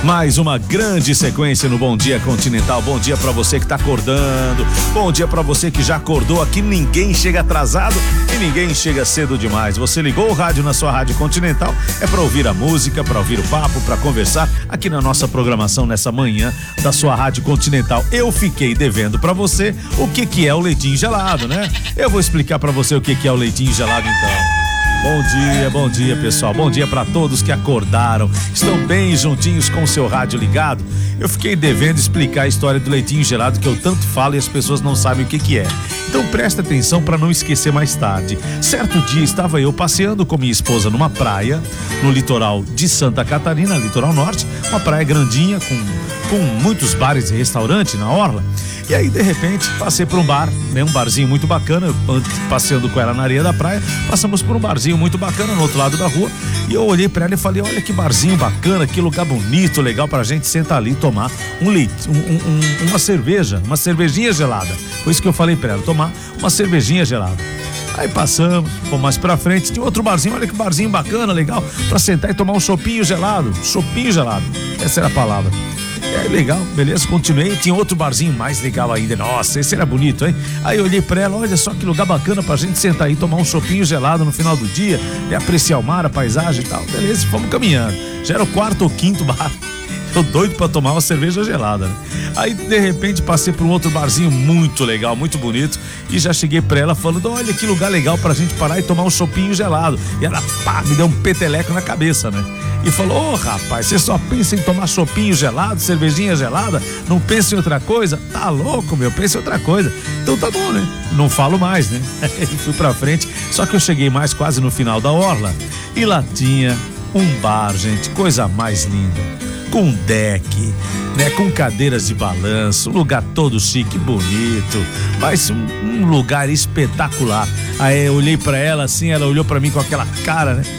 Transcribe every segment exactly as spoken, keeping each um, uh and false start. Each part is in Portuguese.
Mais uma grande sequência no Bom Dia Continental. Bom dia pra você que tá acordando. Bom dia pra você que já acordou. Aqui ninguém chega atrasado e ninguém chega cedo demais. Você ligou o rádio na sua Rádio Continental, é pra ouvir a música, pra ouvir o papo, pra conversar aqui na nossa programação nessa manhã da sua Rádio Continental. Eu fiquei devendo pra você o que que é o leitinho gelado, né? Eu vou explicar pra você o que que é o leitinho gelado então. Bom dia, bom dia pessoal, bom dia para todos que acordaram, estão bem juntinhos com o seu rádio ligado. Eu fiquei devendo explicar a história do leitinho gelado que eu tanto falo e as pessoas não sabem o que que é. Então presta atenção para não esquecer mais tarde. Certo dia estava eu passeando com minha esposa numa praia, no litoral de Santa Catarina, litoral norte, uma praia grandinha com, com muitos bares e restaurantes na orla. E aí, de repente, passei por um bar, né? Um barzinho muito bacana, eu, passeando com ela na areia da praia, passamos por um barzinho muito bacana no outro lado da rua, e eu olhei pra ela e falei, olha que barzinho bacana, que lugar bonito, legal pra gente sentar ali e tomar um leite, um, um, uma cerveja, uma cervejinha gelada. Foi isso que eu falei pra ela, tomar uma cervejinha gelada. Aí passamos, fomos mais pra frente, tinha outro barzinho, olha que barzinho bacana, legal, pra sentar e tomar um chopinho gelado, chopinho gelado, essa era a palavra. É legal, beleza, continuei, tinha outro barzinho mais legal ainda, nossa, esse era bonito, hein? Aí eu olhei pra ela, olha só que lugar bacana pra gente sentar aí, tomar um chopinho gelado no final do dia, e apreciar o mar, a paisagem e tal, beleza, fomos caminhando, já era o quarto ou quinto bar, eu doido pra tomar uma cerveja gelada, né? Aí de repente passei por um outro barzinho muito legal, muito bonito, e já cheguei pra ela falando, olha que lugar legal pra gente parar e tomar um chopinho gelado, e ela, pá, me deu um peteleco na cabeça, né? E falou, ô oh, rapaz, você só pensa em tomar chopinho gelado, cervejinha gelada, não pensa em outra coisa? Tá louco, meu, pensa em outra coisa. Então tá bom, né? Não falo mais, né? E fui pra frente, só que eu cheguei mais quase no final da orla, e lá tinha um bar, gente, coisa mais linda, com um deck, né, com cadeiras de balanço, lugar todo chique, bonito, mas um, um lugar espetacular. Aí eu olhei pra ela assim, ela olhou pra mim com aquela cara, né?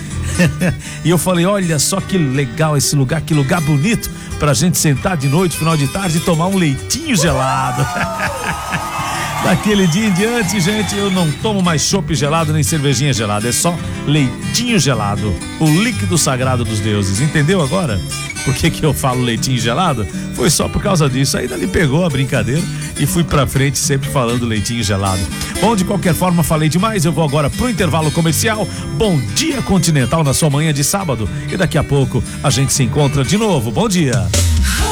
E eu falei, olha só que legal esse lugar, que lugar bonito pra gente sentar de noite, final de tarde e tomar um leitinho gelado. Daquele dia em diante, gente, eu não tomo mais chopp gelado nem cervejinha gelada, é só leitinho gelado, o líquido sagrado dos deuses, entendeu agora? Por que que eu falo leitinho gelado? Foi só por causa disso, aí dali pegou a brincadeira e fui pra frente sempre falando leitinho gelado. Bom, de qualquer forma, falei demais, eu vou agora pro intervalo comercial. Bom dia Continental na sua manhã de sábado, e daqui a pouco a gente se encontra de novo. Bom dia!